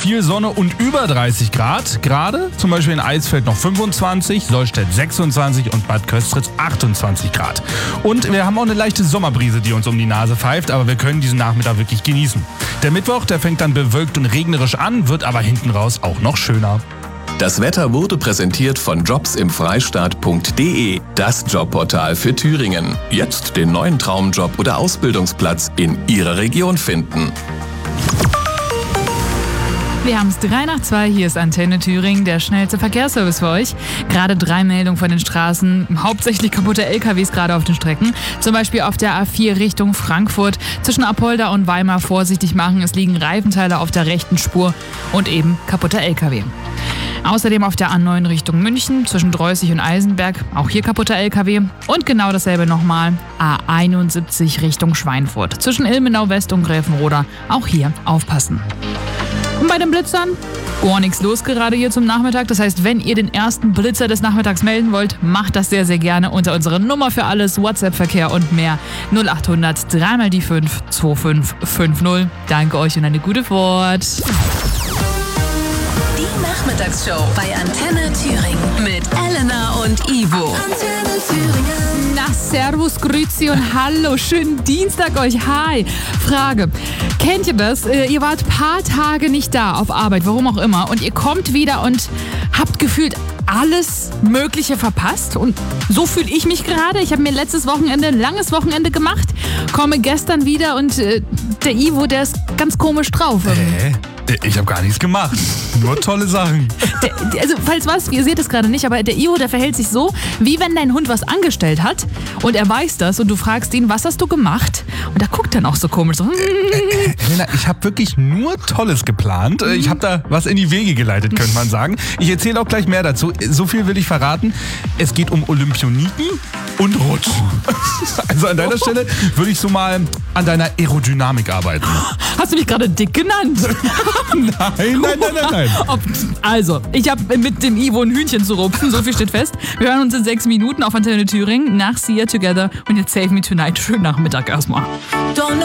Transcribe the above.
viel Sonne und über 30 Grad. Gerade zum Beispiel in Eisfeld noch 25, Sollstedt 26 und Bad Köstritz 28 Grad. Und wir haben auch eine leichte Sommerbrise, die uns um die Nase pfeift, aber wir können diesen Nachmittag wirklich genießen. Der Mittwoch, der fängt dann bewölkt und regnerisch an, wird aber hinten raus auch noch schöner. Das Wetter wurde präsentiert von jobsimfreistaat.de, das Jobportal für Thüringen. Jetzt den neuen Traumjob oder Ausbildungsplatz in Ihrer Region finden. Wir haben es 3:02, hier ist Antenne Thüringen, der schnellste Verkehrsservice für euch. Gerade 3 Meldungen von den Straßen, hauptsächlich kaputte LKWs gerade auf den Strecken. Zum Beispiel auf der A4 Richtung Frankfurt. Zwischen Apolda und Weimar vorsichtig machen, es liegen Reifenteile auf der rechten Spur und eben kaputter LKW. Außerdem auf der A9 Richtung München, zwischen Dreußig und Eisenberg, auch hier kaputter LKW. Und genau dasselbe nochmal, A71 Richtung Schweinfurt. Zwischen Ilmenau West und Gräfenroda, auch hier aufpassen. Und bei den Blitzern gar nichts los gerade hier zum Nachmittag. Das heißt, wenn ihr den ersten Blitzer des Nachmittags melden wollt, macht das sehr, sehr gerne unter unserer Nummer für alles, WhatsApp-Verkehr und mehr. 0800 3 mal die 5 2550. Danke euch und eine gute Fahrt. Die Nachmittagsshow bei Antenne Thüringen mit Elena und Ivo. Antenne Thüringen. Na, servus, grüezi und hallo, schönen Dienstag euch, hi. Frage, kennt ihr das? Ihr wart paar Tage nicht da auf Arbeit, warum auch immer, und ihr kommt wieder und habt gefühlt alles Mögliche verpasst, und so fühle ich mich gerade. Ich habe mir letztes Wochenende ein langes Wochenende gemacht, komme gestern wieder und der Ivo, der ist ganz komisch drauf. Ich habe gar nichts gemacht. Nur tolle Sachen. Also, falls was, ihr seht es gerade nicht, aber der Ivo, der verhält sich so, wie wenn dein Hund was angestellt hat und er weiß das und du fragst ihn, was hast du gemacht? Und er guckt dann auch so komisch so. Helena, ich habe wirklich nur Tolles geplant. Ich habe da was in die Wege geleitet, könnte man sagen. Ich erzähle auch gleich mehr dazu. So viel will ich verraten. Es geht um Olympioniken und Rutschen. Also an deiner Stelle würde ich so mal an deiner Aerodynamik arbeiten. Hast du mich gerade dick genannt? Nein. Also, ich habe mit dem Ivo ein Hühnchen zu rupfen, so viel steht fest. Wir hören uns in 6 Minuten auf Antenne Thüringen nach See You Together und jetzt Save Me Tonight. Schönen Nachmittag erstmal.